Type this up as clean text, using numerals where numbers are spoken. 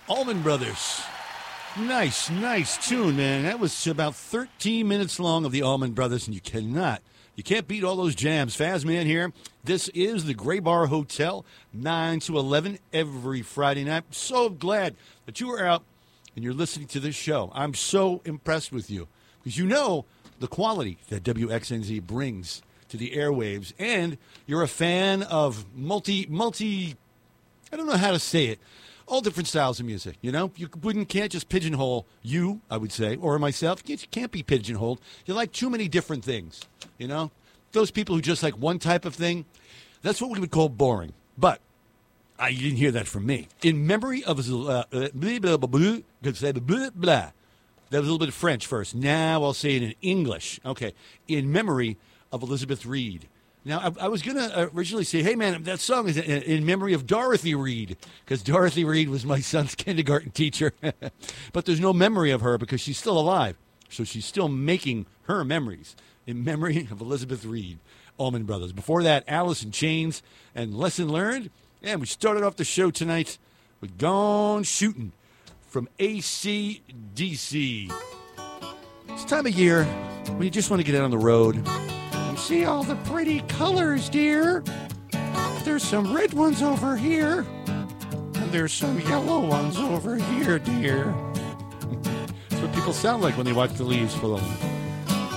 Allman Brothers. Nice tune, man. That was about 13 minutes long of the Allman Brothers, and you can't beat all those jams. Fazman here. This is the Gray Bar Hotel, 9 to 11 every Friday night. So glad that you are out and you're listening to this show. I'm so impressed with you because you know the quality that WXNZ brings to the airwaves, and you're a fan of multi, I don't know how to say it, all different styles of music, you know? You can't just pigeonhole you, I would say, or myself. You can't be pigeonholed. You like too many different things, you know? Those people who just like one type of thing, that's what we would call boring. But you didn't hear that from me. In memory of... That was a little bit of French first. Now I'll say it in English. Okay. In memory of Elizabeth Reed. Now, I was going to originally say, hey, man, that song is in memory of Dorothy Reed, because Dorothy Reed was my son's kindergarten teacher. But there's no memory of her because she's still alive. So she's still making her memories in memory of Elizabeth Reed, Allman Brothers. Before that, Alice in Chains and Lesson Learned. And we started off the show tonight with Gone Shootin' from AC/DC. It's time of year when you just want to get out on the road. See all the pretty colors, dear. There's some red ones over here, and there's some yellow ones over here, dear. That's what people sound like when they watch the leaves fall.